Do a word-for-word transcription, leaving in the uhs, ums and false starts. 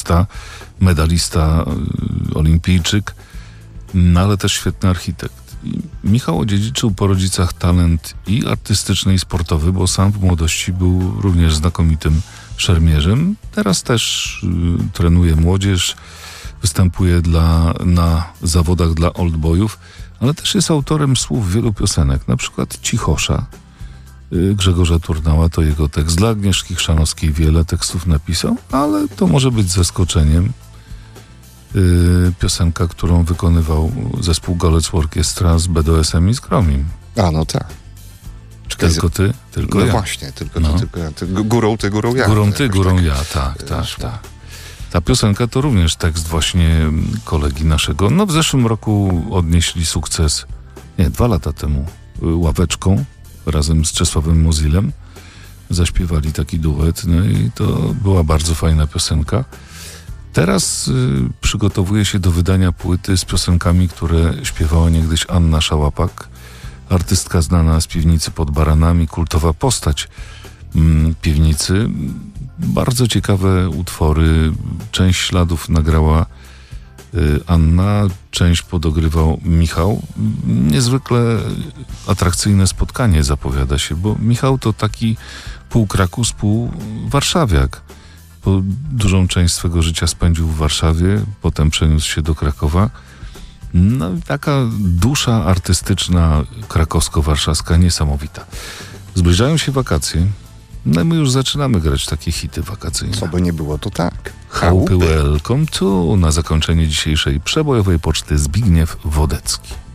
artysta, medalista, olimpijczyk, no ale też świetny architekt. I Michał odziedziczył po rodzicach talent i artystyczny, i sportowy, bo sam w młodości był również znakomitym szermierzem. Teraz też y, trenuje młodzież, występuje dla, na zawodach dla oldboyów, ale też jest autorem słów wielu piosenek, na przykład Cichosza y, Grzegorza Turnała, to jego tekst. Dla Agnieszki Chrzanowskiej wiele tekstów napisał, ale to może być zaskoczeniem. Y, piosenka, którą wykonywał zespół Golec Orkiestra z B D S em i z Gromim. A, no tak. Czekaj, Tylko ty, tylko no ja. właśnie, tylko No. ty, tylko ja. Ty, górą ty, górą ja. Górą To ty, jakoś górą tak, ja, tak, tak, szło. tak. Ta piosenka to również tekst właśnie kolegi naszego. No w zeszłym roku odnieśli sukces, nie, dwa lata temu, y, Ławeczką razem z Czesławem Mozilem. Zaśpiewali taki duet, no i to była bardzo fajna piosenka. Teraz y, przygotowuje się do wydania płyty z piosenkami, które śpiewała niegdyś Anna Szałapak, artystka znana z Piwnicy pod Baranami, kultowa postać mm, Piwnicy. Bardzo ciekawe utwory. Część śladów nagrała y, Anna, część podogrywał Michał. Niezwykle atrakcyjne spotkanie zapowiada się, bo Michał to taki pół Krakus, pół warszawiak. Bo dużą część swego życia spędził w Warszawie, potem przeniósł się do Krakowa. No i taka dusza artystyczna krakowsko-warszawska niesamowita. Zbliżają się wakacje. No i my już zaczynamy grać takie hity wakacyjne. Co by nie było, to tak. Chałupy welcome to. Na zakończenie dzisiejszej przebojowej poczty Zbigniew Wodecki.